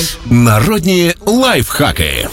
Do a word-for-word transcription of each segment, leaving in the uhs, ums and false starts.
Народні лайфхаки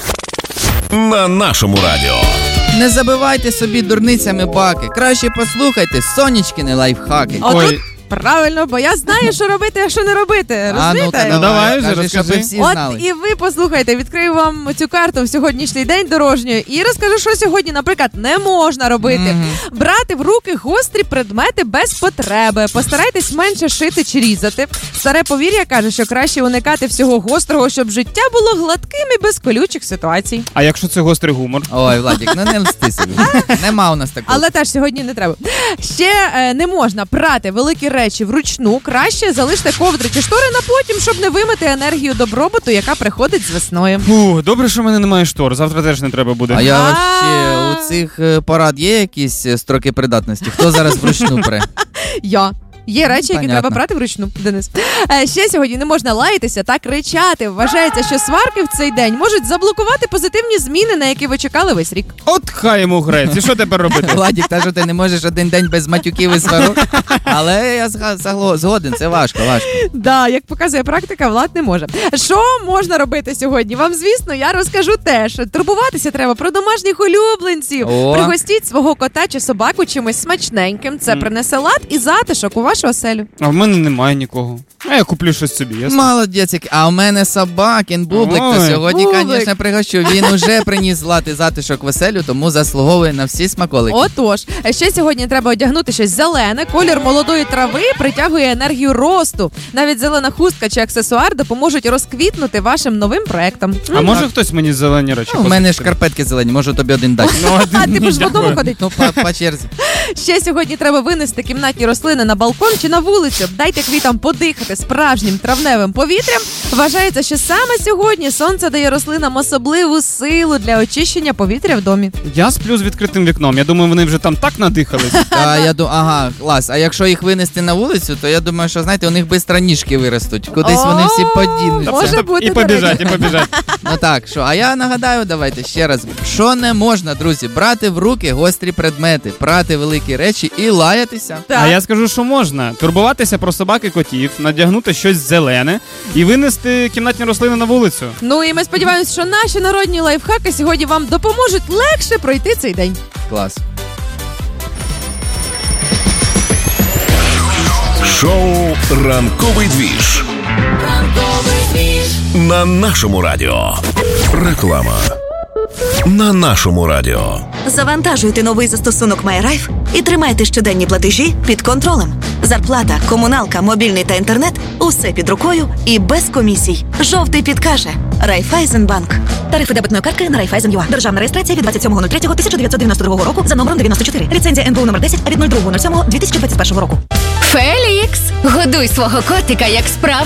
на нашому радіо. Не забивайте собі дурницями баки. Краще послухайте сонечкини лайфхаки. Ой. Правильно, бо я знаю, що робити, а що не робити. Розумієте? А, ну, ну давай вже, кажи, щоб розкажи. всі От знали. і ви послухайте, відкрию вам цю карту в сьогоднішній день дорожньої і розкажу, що сьогодні, наприклад, не можна робити. Mm-hmm. Брати в руки гострі предмети без потреби. Постарайтесь менше шити чи різати. Старе повір'я каже, що краще уникати всього гострого, щоб життя було гладким і без колючих ситуацій. А якщо це гострий гумор? Ой, Владик, ну не лсти собі. Нема у нас такого. Але теж сьогодні не треба. Ще е, не можна прати великі речі вручну. Краще залиште ковдри чи штори на потім, щоб не вимити енергію добробуту, яка приходить з весною. Фу, добре, що в мене немає штор. Завтра теж не треба буде. А я вообще, у цих е, порад є якісь е, строки придатності? Хто зараз вручну пре? Я. Є речі, які Понятно. треба брати вручну, Денис. Е, ще сьогодні не можна лаятися та кричати. Вважається, що сварки в цей день можуть заблокувати позитивні зміни, на які ви чекали весь рік. От хай йому грець. І що тепер робити? Владик, та що ти не можеш один день без матюків і сварок. Але я зга- згоден, це важко, важко. Да, як показує практика, Влад не може. Що можна робити сьогодні? Вам, звісно, я розкажу теж. Турбуватися треба про домашніх улюбленців. О. Пригостіть свого кота чи собаку чимось смачненьким. Це принесе лад і затишок у вашу оселю. А в мене немає нікого. А я куплю щось собі, ясно? Молодець, який. А у мене собакін Бублик, то Ой, сьогодні, Бублик. звісно, пригощу. Він уже приніс златий затишок веселю, тому заслуговує на всі смаколики. Отож, ще сьогодні треба одягнути щось зелене. Колір молодої трави притягує енергію росту. Навіть зелена хустка чи аксесуар допоможуть розквітнути вашим новим проектом. А може хтось мені зелені речі? Ну, у мене шкарпетки зелені, можу тобі один дати. Ну, один А ти ні, будеш в одному дякую. ходити? Ну, по, по черзі. Ще сьогодні треба винести кімнатні рослини на балкон чи на вулицю. Дайте квітам подихати справжнім травневим повітрям. Вважається, що саме сьогодні сонце дає рослинам особливу силу для очищення повітря в домі. Я сплю з відкритим вікном. Я думаю, вони вже там так надихались. А, я ду... Ага, клас. А якщо їх винести на вулицю, то я думаю, що, знаєте, у них швидко ніжки виростуть. Кудись вони всі О, подінуться. може бути, І до побіжать, і речі. побіжать. Ну так, що, а я нагадаю, давайте ще раз. Що не можна, друзі, брати в руки гострі предмети, прати великі речі і лаятися. Так. А я скажу, що можна турбуватися про собак і котів, надягнути щось зелене і винести кімнатні рослини на вулицю. Ну і ми сподіваємось, що наші народні лайфхаки сьогодні вам допоможуть легше пройти цей день. Клас. Шоу «Ранковий двіж» на нашому радіо. Реклама на нашому радіо. Завантажуйте новий застосунок MyRife і тримайте щоденні платежі під контролем. Зарплата, комуналка, мобільний та інтернет – усе під рукою і без комісій. Жовтий підкаже. Райфайзенбанк. Тарифи дебетної картки на Райфайзен.ЮА. Державна реєстрація від двадцять сьомого третього тисяча дев'ятсот дев'яносто другого року за номером дев'яносто чотири. Ліцензія ен бе у номер десять від другого сьомого дві тисячі двадцять першого року. Фелікс, годуй свого котика як справжній